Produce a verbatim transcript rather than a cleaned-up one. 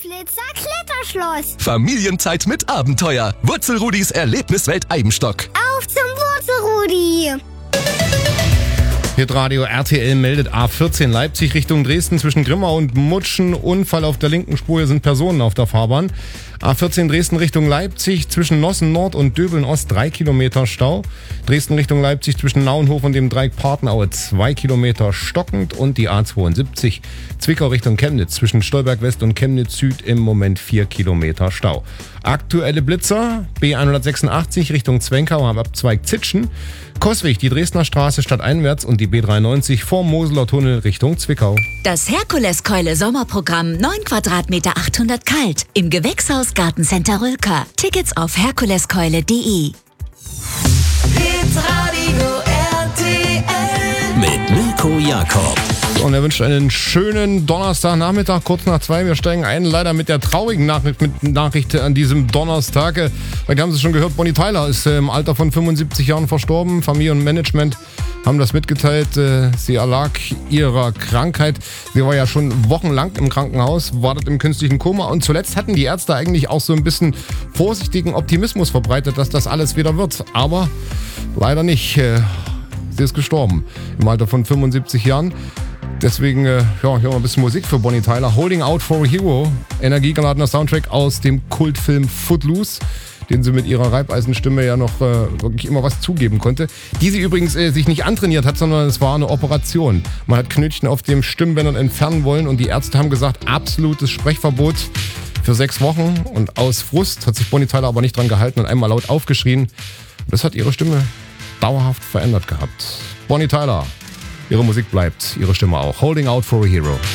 Flitzer Kletterschloss. Familienzeit mit Abenteuer. Wurzelrudis Erlebniswelt Eibenstock. Auf zum Wurzelrudi. Hitradio R T L meldet A vierzehn Leipzig Richtung Dresden zwischen Grimma und Mutschen. Unfall auf der linken Spur, hier sind Personen auf der Fahrbahn. A vierzehn Dresden Richtung Leipzig zwischen Nossen Nord und Döbeln Ost drei Kilometer Stau. Dresden Richtung Leipzig zwischen Nauenhof und dem Dreieck Partenaue zwei Kilometer stockend. Und die A zweiundsiebzig Zwickau Richtung Chemnitz zwischen Stolberg West und Chemnitz Süd im Moment vier Kilometer Stau. Aktuelle Blitzer B hundertsechsundachtzig Richtung Zwenkau am Abzweig Zitschen. Coswig, die Dresdner Straße stadteinwärts und die B dreiundneunzig vorm Moseler Tunnel Richtung Zwickau. Das Herkuleskeule Sommerprogramm neun Quadratmeter achthundert kalt im Gewächshaus Gartencenter Rülker. Tickets auf herkuleskeule punkt de. Hitradio R T L Mit Mirko Jakob. Und er wünscht einen schönen Donnerstagnachmittag, kurz nach zwei. Wir steigen ein, leider mit der traurigen Nachricht, mit Nachricht an diesem Donnerstag. Vielleicht haben Sie es schon gehört, Bonnie Tyler ist im Alter von fünfundsiebzig Jahren verstorben. Familie und Management haben das mitgeteilt. Sie erlag ihrer Krankheit. Sie war ja schon wochenlang im Krankenhaus, wartet im künstlichen Koma. Und zuletzt hatten die Ärzte eigentlich auch so ein bisschen vorsichtigen Optimismus verbreitet, dass das alles wieder wird. Aber leider nicht. Sie ist gestorben im Alter von fünfundsiebzig Jahren. Deswegen, äh, ja, hören wir ein bisschen Musik für Bonnie Tyler. Holding Out for a Hero, energiegeladener Soundtrack aus dem Kultfilm Footloose, den sie mit ihrer Reibeisenstimme ja noch äh, wirklich immer was zugeben konnte. Die sie übrigens äh, sich nicht antrainiert hat, sondern es war eine Operation. Man hat Knötchen auf dem Stimmbändern entfernen wollen und die Ärzte haben gesagt, absolutes Sprechverbot für sechs Wochen. Und aus Frust hat sich Bonnie Tyler aber nicht dran gehalten und einmal laut aufgeschrien. Das hat ihre Stimme dauerhaft verändert gehabt. Bonnie Tyler. Ihre Musik bleibt, ihre Stimme auch. Holding Out for a Hero.